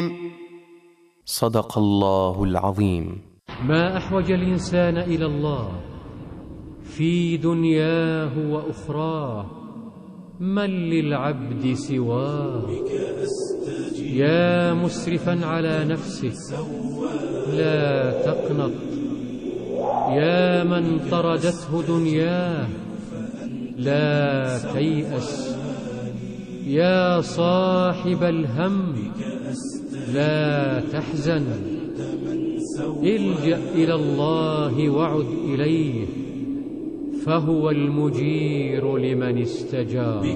صدق الله العظيم. ما أحوج الإنسان إلى الله في دنياه وأخراه، من للعبد سواه؟ يا مسرفا على نفسك لا تقنط، يا من طردته دنياه لا تيأس، يا صاحب الهم لا تحزن، الجأ إلى الله وعد إليه، فهو المجير لمن استجار.